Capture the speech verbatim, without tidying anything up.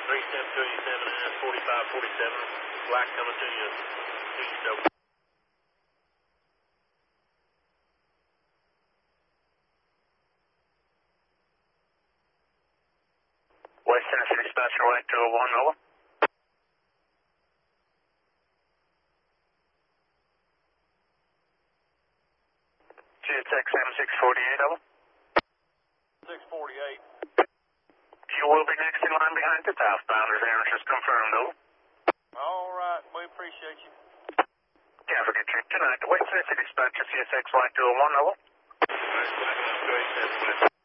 three seven two eighty-seven and forty-five forty-seven. Black coming to you east over. West Tennessee dispatcher, white two oh one, over. G X M six forty-eight, over. six forty-eight. You will be next in line behind the southbound. Clearance is confirmed, over. All right, we appreciate you. Yeah, have a good trip tonight. West Tennessee dispatcher, C S X white two oh one, over. All right, Black two eighty-seven.